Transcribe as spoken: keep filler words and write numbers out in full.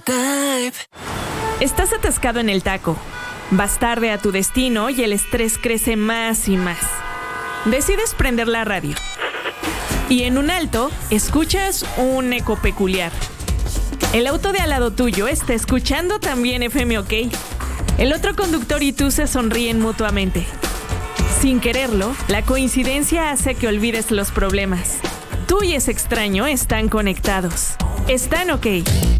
Type. Estás atascado en el taco. Vas tarde a tu destino y el estrés crece más y más. Decides prender la radio. Y en un alto, escuchas un eco peculiar. El auto de al lado tuyo está escuchando también F M OK. El otro conductor y tú se sonríen mutuamente. Sin quererlo, la coincidencia hace que olvides los problemas. Tú y ese extraño están conectados. Están OK.